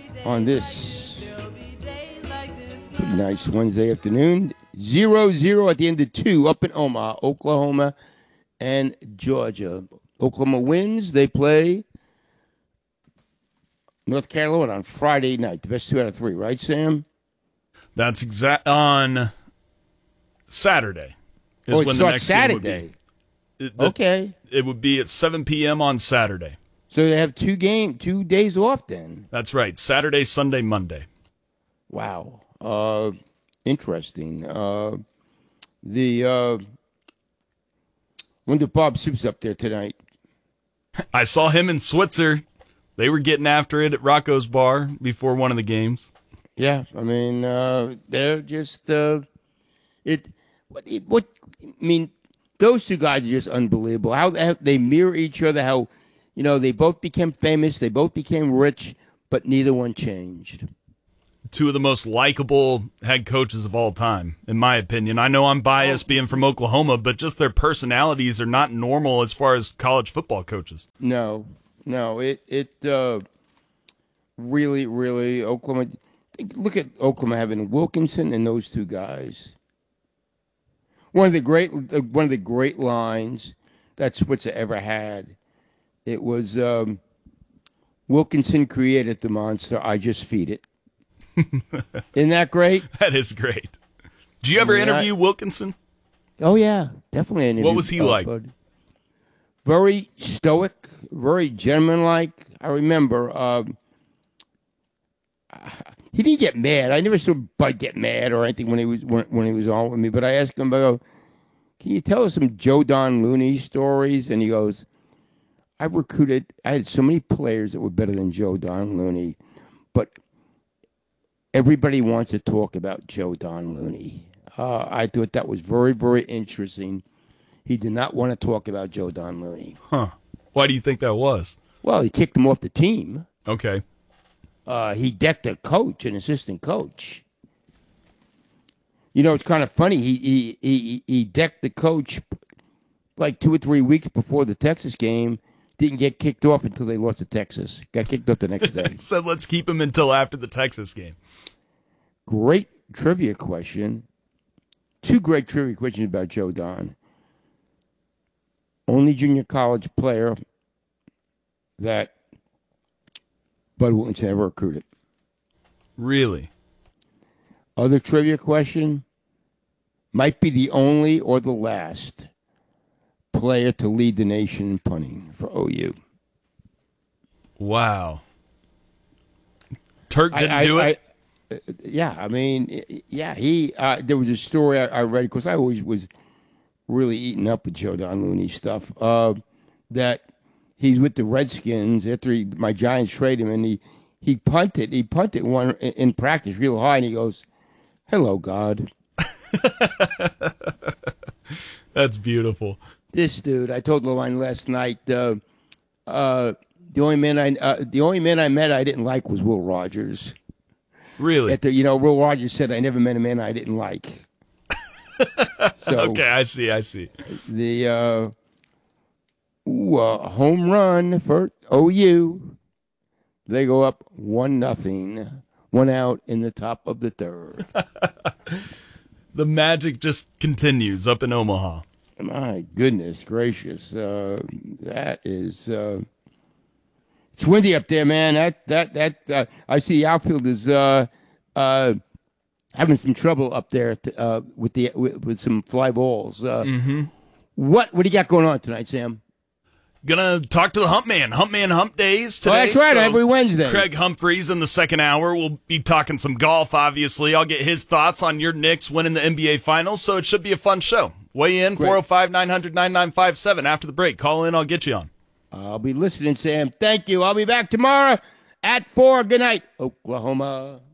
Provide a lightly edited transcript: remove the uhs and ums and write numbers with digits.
on this pretty nice Wednesday afternoon. 0-0 at the end of 2 up in Omaha, Oklahoma and Georgia. Oklahoma wins. They play North Carolina on Friday night. The best 2 out of 3, right, Sam? That's on Saturday. It starts Saturday. Okay. It would be at 7 p.m. on Saturday. So they have 2 days off then. That's right. Saturday, Sunday, Monday. Wow. Interesting. Wonder if Bob Soup's up there tonight. I saw him in Switzer. They were getting after it at Rocco's Bar before one of the games. Yeah, I mean, they're just those 2 guys are just unbelievable. How they mirror each other. How they both became famous. They both became rich, but neither one changed. 2 of the most likable head coaches of all time, in my opinion. I know I'm biased being from Oklahoma, but just their personalities are not normal as far as college football coaches. No, it really Oklahoma. Look at Oklahoma having Wilkinson and those 2 guys. One of the great lines that Switzer ever had. It was Wilkinson created the monster. I just feed it. Isn't that great? That is great. Did you ever interview Wilkinson? Oh yeah, definitely interviewed. What was he like? Very stoic, very gentlemanlike. I remember he didn't get mad. I never saw Bud get mad or anything when he was on with me. But I asked him, I go, "Can you tell us some Joe Don Looney stories?" And he goes, I had so many players that were better than Joe Don Looney, but everybody wants to talk about Joe Don Looney. I thought that was very, very interesting. He did not want to talk about Joe Don Looney. Huh. Why do you think that was? Well, he kicked him off the team. Okay. He decked an assistant coach. It's kind of funny. He decked the coach like 2 or 3 weeks before the Texas game. Didn't get kicked off until they lost to Texas. Got kicked off the next day. So let's keep him until after the Texas game. Great trivia question. 2 great trivia questions about Joe Don. Only junior college player that Bud Wilkinson ever recruited. Really? Other trivia question. Might be the only or the last player to lead the nation in punting for OU. Wow. Turk didn't do it? He there was a story I read, because I always was really eating up with Joe Don Looney stuff, that he's with the Redskins after my Giants traded him, and he punted one in practice real high, and he goes, "Hello, God." That's beautiful. This dude, I told Lorraine last night, the only man I met I didn't like was Will Rogers. Really? Will Rogers said, "I never met a man I didn't like." So, okay, I see. The home run for OU. They go up 1-0, 1 out in the top of the 3rd. The magic just continues up in Omaha. My goodness gracious, that is it's windy up there, man. That I see the outfield is having some trouble up there with some fly balls. What do you got going on tonight, Sam? Gonna talk to the Hump Man. Hump Days today. Oh, that's right, every Wednesday. Craig Humphreys in the second hour. We'll be talking some golf, obviously. I'll get his thoughts on your Knicks winning the NBA Finals, so it should be a fun show. Weigh in, 405-900-9957. After the break, call in, I'll get you on. I'll be listening, Sam. Thank you. I'll be back tomorrow at 4. Good night, Oklahoma.